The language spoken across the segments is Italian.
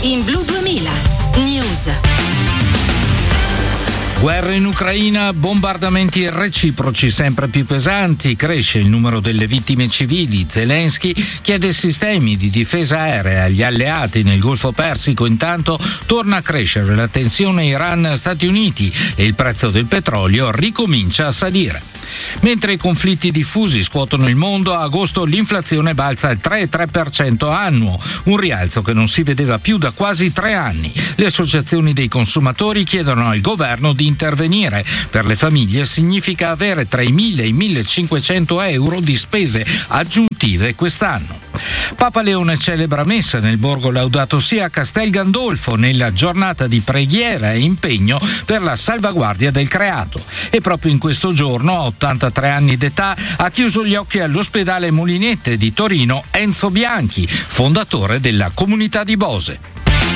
in Blu 2000 News. Guerra in Ucraina, bombardamenti reciproci sempre più pesanti, cresce il numero delle vittime civili. Zelensky chiede sistemi di difesa aerea agli alleati nel Golfo Persico. Intanto torna a crescere la tensione Iran-Stati Uniti e il prezzo del petrolio ricomincia a salire. Mentre i conflitti diffusi scuotono il mondo, a agosto l'inflazione balza al 3,3% annuo, un rialzo che non si vedeva più da quasi 3 anni. Le associazioni dei consumatori chiedono al governo di intervenire. Per le famiglie significa avere tra i 1.000 e i 1.500 euro di spese aggiuntive quest'anno. Papa Leone celebra messa nel borgo Laudato Si a Castel Gandolfo nella giornata di preghiera e impegno per la salvaguardia del creato. E proprio in questo giorno, a 83 anni d'età, ha chiuso gli occhi all'ospedale Molinette di Torino Enzo Bianchi, fondatore della comunità di Bose.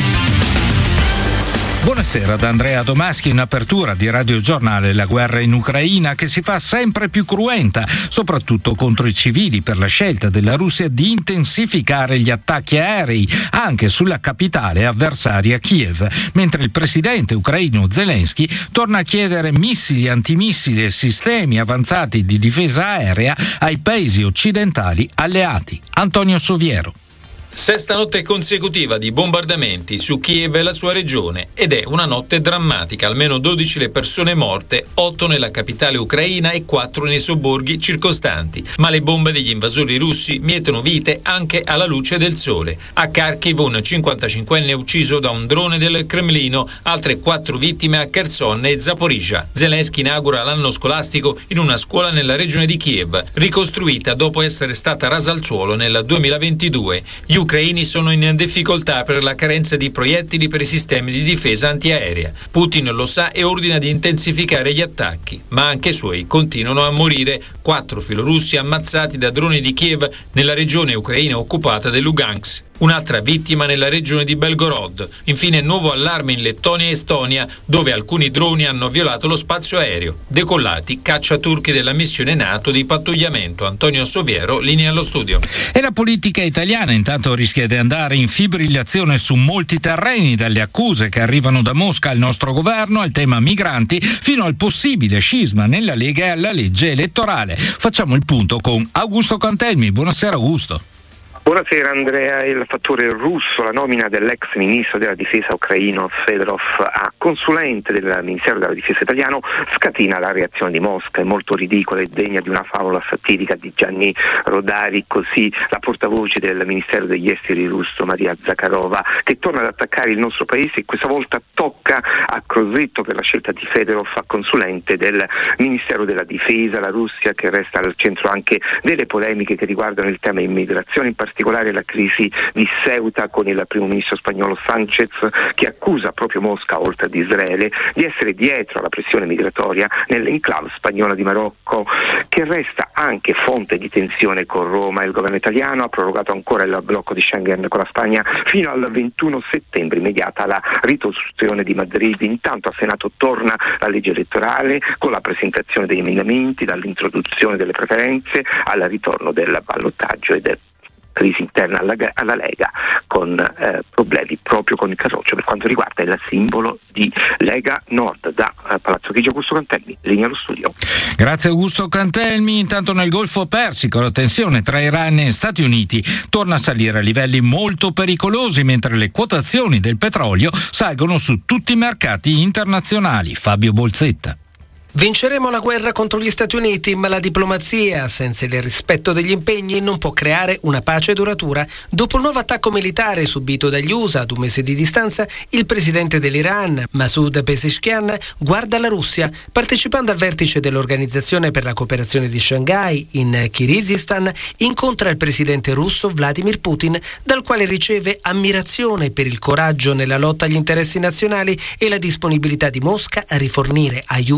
Buonasera da Andrea Domaschi. In apertura di Radio Giornale, la guerra in Ucraina che si fa sempre più cruenta, soprattutto contro i civili, per la scelta della Russia di intensificare gli attacchi aerei anche sulla capitale avversaria Kiev, mentre il presidente ucraino Zelensky torna a chiedere missili, antimissili e sistemi avanzati di difesa aerea ai paesi occidentali alleati. Antonio Soviero. Sesta notte consecutiva di bombardamenti su Kiev e la sua regione, ed è una notte drammatica. Almeno 12 le persone morte, 8 nella capitale ucraina e 4 nei sobborghi circostanti. Ma le bombe degli invasori russi mietono vite anche alla luce del sole. A Kharkiv un 55enne ucciso da un drone del Cremlino, altre 4 vittime a Kherson e Zaporizhzhia. Zelensky inaugura l'anno scolastico in una scuola nella regione di Kiev, ricostruita dopo essere stata rasa al suolo nel 2022. Gli ucraini sono in difficoltà per la carenza di proiettili per i sistemi di difesa antiaerea. Putin lo sa e ordina di intensificare gli attacchi, ma anche i suoi continuano a morire. 4 filorussi ammazzati da droni di Kiev nella regione ucraina occupata del Lugansk. Un'altra vittima nella regione di Belgorod. Infine nuovo allarme in Lettonia e Estonia, dove alcuni droni hanno violato lo spazio aereo. Decollati cacciaturchi della missione NATO di pattugliamento. Antonio Soviero, linea allo studio. E la politica italiana intanto rischia di andare in fibrillazione su molti terreni, dalle accuse che arrivano da Mosca al nostro governo, al tema migranti, fino al possibile scisma nella Lega e alla legge elettorale. Facciamo il punto con Augusto Cantelmi. Buonasera Augusto. Buonasera Andrea. Il fattore russo, la nomina dell'ex ministro della difesa ucraino Fedorov a consulente del Ministero della Difesa italiano scatena la reazione di Mosca. È molto ridicola e degna di una favola satirica di Gianni Rodari, così la portavoce del Ministero degli Esteri russo Maria Zakharova, che torna ad attaccare il nostro paese e questa volta tocca a Crosetto per la scelta di Fedorov a consulente del Ministero della Difesa. La Russia che resta al centro anche delle polemiche che riguardano il tema immigrazione, in particolare la crisi di Ceuta con il primo ministro spagnolo Sánchez, che accusa proprio Mosca, oltre ad Israele, di essere dietro alla pressione migratoria nell'enclave spagnola di Marocco, che resta anche fonte di tensione con Roma. Il governo italiano ha prorogato ancora il blocco di Schengen con la Spagna fino al 21 settembre, immediata la risoluzione di Madrid. Intanto al Senato torna la legge elettorale con la presentazione degli emendamenti, dall'introduzione delle preferenze al ritorno del ballottaggio e del crisi interna alla Lega, con problemi proprio con il Carroccio per quanto riguarda il simbolo di Lega Nord. Da Palazzo Chigi, Augusto Cantelmi, linea allo studio. Grazie Augusto Cantelmi. Intanto nel Golfo Persico la tensione tra Iran e Stati Uniti torna a salire a livelli molto pericolosi, mentre le quotazioni del petrolio salgono su tutti i mercati internazionali. Fabio Bolzetta. Vinceremo la guerra contro gli Stati Uniti, ma la diplomazia, senza il rispetto degli impegni, non può creare una pace duratura. Dopo il nuovo attacco militare subito dagli USA ad un mese di distanza, il presidente dell'Iran, Masoud Pezeshkian, guarda la Russia. Partecipando al vertice dell'Organizzazione per la cooperazione di Shanghai in Kirghizistan, incontra il presidente russo Vladimir Putin, dal quale riceve ammirazione per il coraggio nella lotta agli interessi nazionali e la disponibilità di Mosca a rifornire aiuti a Teheran.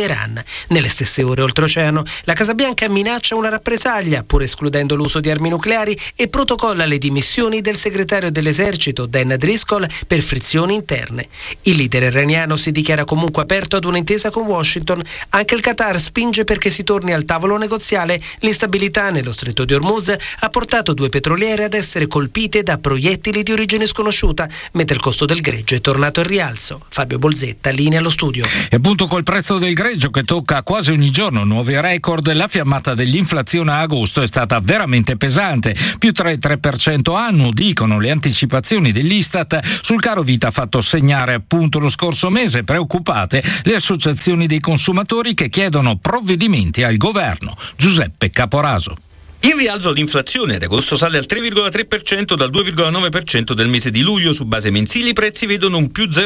Iran. Nelle stesse ore oltreoceano, la Casa Bianca minaccia una rappresaglia, pur escludendo l'uso di armi nucleari, e protocolla le dimissioni del segretario dell'esercito Dan Driscoll per frizioni interne. Il leader iraniano si dichiara comunque aperto ad un'intesa con Washington. Anche il Qatar spinge perché si torni al tavolo negoziale. L'instabilità nello stretto di Hormuz ha portato 2 petroliere ad essere colpite da proiettili di origine sconosciuta, mentre il costo del greggio è tornato al rialzo. Fabio Bolzetta, linea allo studio. E appunto col prezzo del greggio che tocca quasi ogni giorno nuovi record, la fiammata dell'inflazione a agosto è stata veramente pesante, più 3% annuo, dicono le anticipazioni dell'Istat sul caro vita fatto segnare appunto lo scorso mese. Preoccupate le associazioni dei consumatori che chiedono provvedimenti al governo. Giuseppe Caporaso. In rialzo l'inflazione ad agosto sale al 3,3% dal 2,9% del mese di luglio. Su base mensile i prezzi vedono un più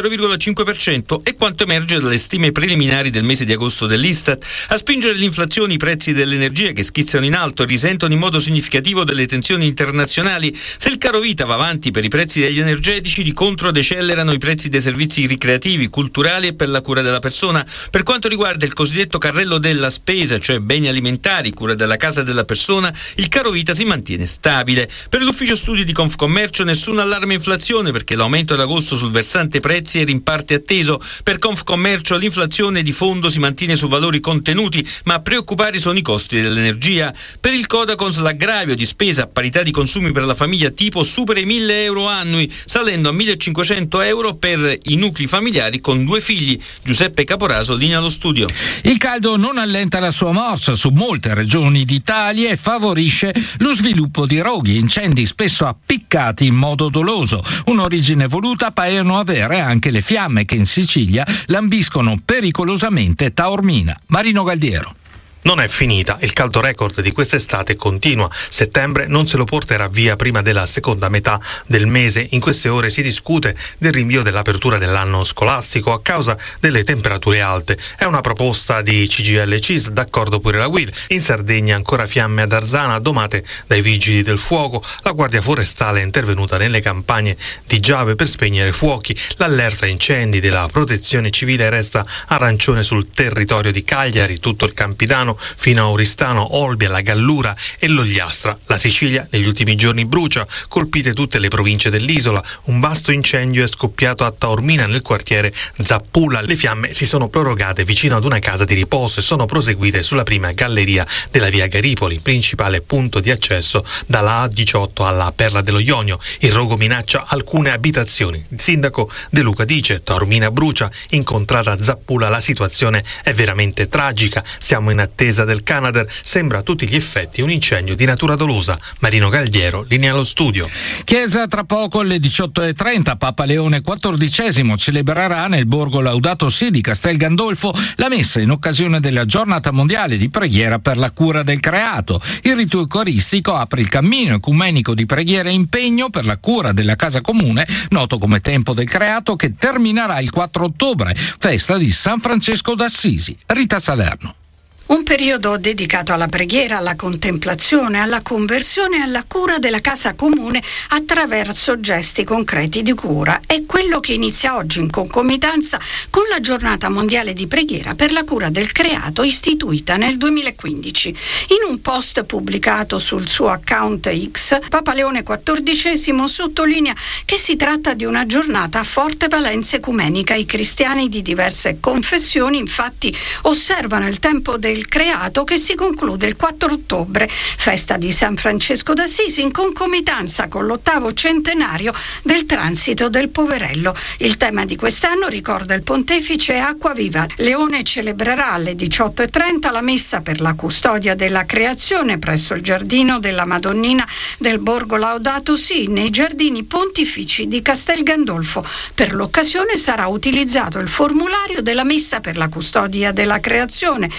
0,5% e quanto emerge dalle stime preliminari del mese di agosto dell'Istat. A spingere l'inflazione i prezzi dell'energia che schizzano in alto e risentono in modo significativo delle tensioni internazionali. Se il caro vita va avanti per i prezzi degli energetici, di contro decelerano i prezzi dei servizi ricreativi, culturali e per la cura della persona. Per quanto riguarda il cosiddetto carrello della spesa, cioè beni alimentari, cura della casa della persona, il caro vita si mantiene stabile. Per l'ufficio studi di Confcommercio nessun allarme inflazione, perché l'aumento ad agosto sul versante prezzi era in parte atteso. Per Confcommercio l'inflazione di fondo si mantiene su valori contenuti, ma a preoccupare sono i costi dell'energia. Per il Codacons l'aggravio di spesa a parità di consumi per la famiglia tipo supera i 1.000 euro annui, salendo a 1.500 euro per i nuclei familiari con 2 figli. Giuseppe Caporaso, linea allo studio. Il caldo non allenta la sua morsa su molte regioni d'Italia e favorisce lo sviluppo di roghi e incendi spesso appiccati in modo doloso. Un'origine voluta paiono avere anche le fiamme che in Sicilia lambiscono pericolosamente Taormina. Marino Galdiero. Non è finita, il caldo record di quest'estate continua. Settembre non se lo porterà via prima della seconda metà del mese. In queste ore si discute del rinvio dell'apertura dell'anno scolastico a causa delle temperature alte. È una proposta di CGIL e CIS, d'accordo pure la UIL. In Sardegna ancora fiamme ad Arzana, domate dai vigili del fuoco. La Guardia Forestale è intervenuta nelle campagne di Giave per spegnere fuochi. L'allerta incendi della Protezione Civile resta arancione sul territorio di Cagliari, tutto il Campidano fino a Oristano, Olbia, la Gallura e l'Ogliastra. La Sicilia negli ultimi giorni brucia, colpite tutte le province dell'isola. Un vasto incendio è scoppiato a Taormina nel quartiere Zappula. Le fiamme si sono prorogate vicino ad una casa di riposo e sono proseguite sulla prima galleria della via Garipoli, principale punto di accesso dalla A18 alla Perla dello Ionio. Il rogo minaccia alcune abitazioni. Il sindaco De Luca dice: Taormina brucia, incontrata a Zappula la situazione è veramente tragica, siamo in attesa del Canadair, sembra a tutti gli effetti un incendio di natura dolosa. Marino Galdiero, linea allo studio. Chiesa tra poco alle 18:30, Papa Leone XIV celebrerà nel borgo Laudato Si di Castel Gandolfo la messa in occasione della giornata mondiale di preghiera per la cura del creato. Il rito eucaristico apre il cammino ecumenico di preghiera e impegno per la cura della casa comune, noto come Tempo del Creato, che terminerà il 4 ottobre, festa di San Francesco d'Assisi. Rita Salerno. Un periodo dedicato alla preghiera, alla contemplazione, alla conversione e alla cura della casa comune attraverso gesti concreti di cura. È quello che inizia oggi in concomitanza con la giornata mondiale di preghiera per la cura del creato istituita nel 2015. In un post pubblicato sul suo account X, Papa Leone XIV sottolinea che si tratta di una giornata a forte valenza ecumenica. I cristiani di diverse confessioni infatti osservano il tempo del creato che si conclude il 4 ottobre, festa di San Francesco d'Assisi, in concomitanza con l'8° centenario del transito del poverello. Il tema di quest'anno, ricorda il pontefice, è acqua viva. Leone celebrerà alle 18:30 la messa per la custodia della creazione presso il giardino della Madonnina del borgo Laudato Si, nei giardini pontifici di Castel Gandolfo. Per l'occasione sarà utilizzato il formulario della messa per la custodia della creazione. Da Roma,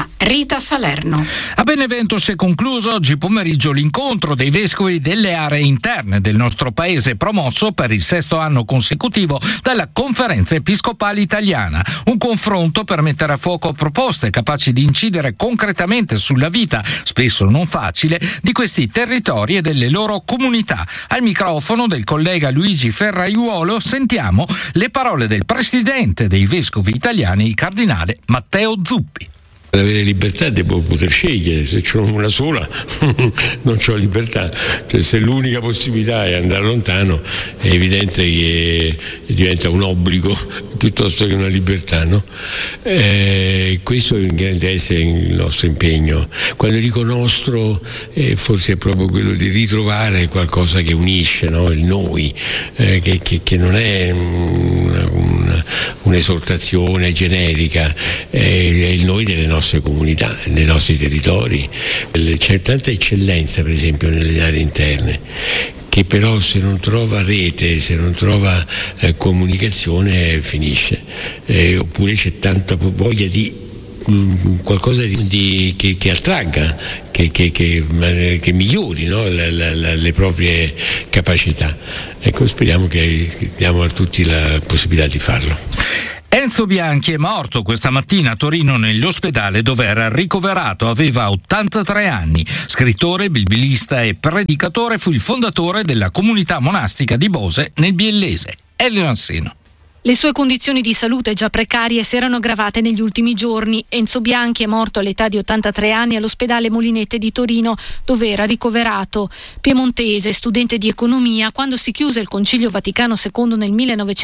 da Rita Salerno. A Benevento si è concluso oggi pomeriggio l'incontro dei vescovi delle aree interne del nostro paese, promosso per il 6° anno consecutivo dalla Conferenza Episcopale Italiana. Un confronto per mettere a fuoco proposte capaci di incidere concretamente sulla vita, spesso non facile, di questi territori e delle loro comunità. Al microfono del collega Luigi Ferraiuolo sentiamo le parole del presidente dei vescovi italiani, il cardinale Matteo Zuppi. Per avere libertà devo poter scegliere, se c'ho una sola non c'ho libertà, cioè, se l'unica possibilità è andare lontano è evidente che diventa un obbligo piuttosto che una libertà, no? Questo deve essere il nostro impegno. Quando dico nostro, forse è proprio quello di ritrovare qualcosa che unisce, no? Il noi, che non è un'esortazione generica, è il noi delle nostre comunità, nei nostri territori. C'è tanta eccellenza, per esempio, nelle aree interne, che però se non trova rete, se non trova comunicazione, finisce. Oppure c'è tanta voglia di qualcosa che attragga, che migliori, no? le proprie capacità. Ecco, speriamo che diamo a tutti la possibilità di farlo. Enzo Bianchi è morto questa mattina a Torino nell'ospedale dove era ricoverato, aveva 83 anni. Scrittore, bibilista e predicatore, fu il fondatore della comunità monastica di Bose nel Biellese. Elena Assino. Le sue condizioni di salute già precarie si erano aggravate negli ultimi giorni. Enzo Bianchi è morto all'età di 83 anni all'ospedale Molinette di Torino, dove era ricoverato. Piemontese, studente di economia, quando si chiuse il Concilio Vaticano II nel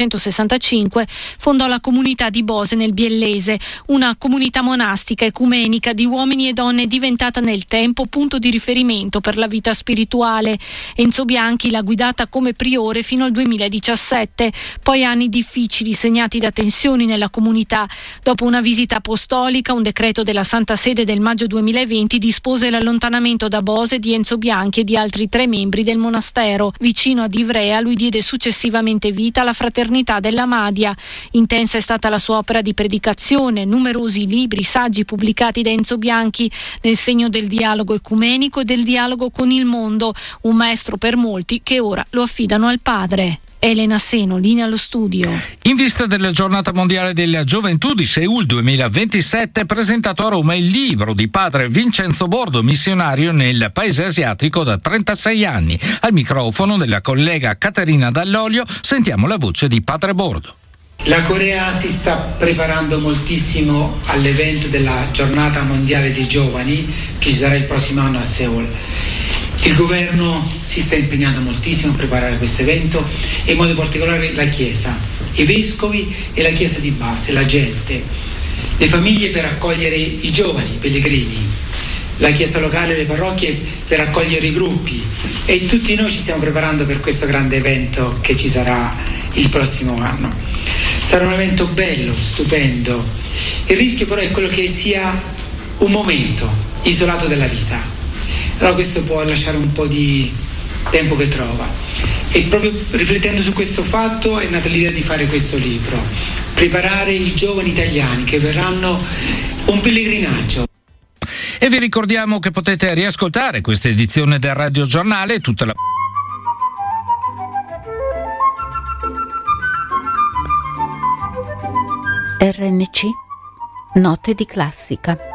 1965, fondò la comunità di Bose nel Biellese, una comunità monastica ecumenica di uomini e donne diventata nel tempo punto di riferimento per la vita spirituale. Enzo Bianchi l'ha guidata come priore fino al 2017, poi anni difficili segnati da tensioni nella comunità. Dopo una visita apostolica, un decreto della Santa Sede del maggio 2020 dispose l'allontanamento da Bose di Enzo Bianchi e di altri 3 membri del monastero. Vicino ad Ivrea lui diede successivamente vita alla Fraternità della Madia. Intensa è stata la sua opera di predicazione, numerosi libri, saggi pubblicati da Enzo Bianchi nel segno del dialogo ecumenico e del dialogo con il mondo, un maestro per molti che ora lo affidano al padre. Elena Seno, linea allo studio. In vista della giornata mondiale della gioventù di Seul 2027 è presentato a Roma il libro di padre Vincenzo Bordo, missionario nel paese asiatico da 36 anni. Al microfono della collega Caterina Dall'Olio sentiamo la voce di padre Bordo. La Corea si sta preparando moltissimo all'evento della giornata mondiale dei giovani che ci sarà il prossimo anno a Seul. Il governo si sta impegnando moltissimo a preparare questo evento e in modo particolare la Chiesa, i vescovi e la Chiesa di base, la gente, le famiglie per accogliere i giovani, i pellegrini, la Chiesa locale, le parrocchie per accogliere i gruppi e tutti noi ci stiamo preparando per questo grande evento che ci sarà il prossimo anno. Sarà un evento bello, stupendo. Il rischio però è quello che sia un momento isolato dalla vita. Allora questo può lasciare un po' di tempo che trova e proprio riflettendo su questo fatto è nata l'idea di fare questo libro, preparare i giovani italiani che verranno un pellegrinaggio. E vi ricordiamo che potete riascoltare questa edizione del Radio Giornale e tutta la RNC Note di classica.